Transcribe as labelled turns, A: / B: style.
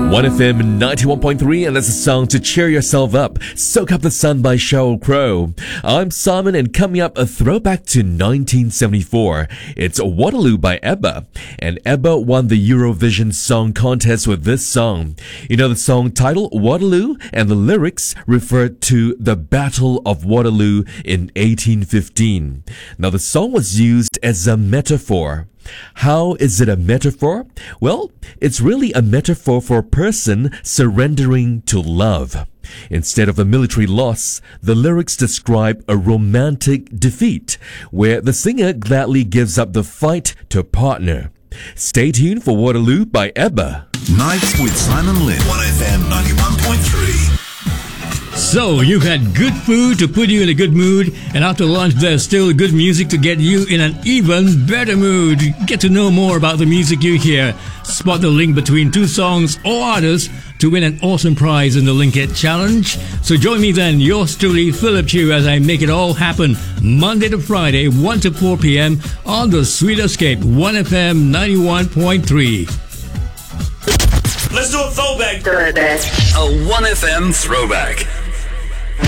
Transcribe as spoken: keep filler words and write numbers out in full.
A: one F M ninety-one point three, and that's a song to cheer yourself up. Soak Up the Sun by Sheryl Crow. I'm Simon, and coming up, a throwback to nineteen seventy-four. It's Waterloo by ABBA. And ABBA won the Eurovision Song Contest with this song. You know the song title, Waterloo, and the lyrics refer to the Battle of Waterloo in eighteen fifteen. Now the song was used as a metaphor. How is it a metaphor? Well, it's really a metaphor for a person surrendering to love. Instead of a military loss, the lyrics describe a romantic defeat, where the singer gladly gives up the fight to a partner. Stay tuned for Waterloo by ABBA.
B: Nights with Simon Lynn. one F M ninety-one point three.
C: So, you've had good food to put you in a good mood, and after lunch there's still good music to get you in an even better mood. Get to know more about the music you hear. Spot the link between two songs or artists to win an awesome prize in the Link It Challenge. So join me then, yours truly, Philip Chew, as I make it all happen Monday to Friday, one to four p.m. on the Sweet Escape, one F M ninety-one point three.
D: Let's do a throwback.
B: A one F M throwback.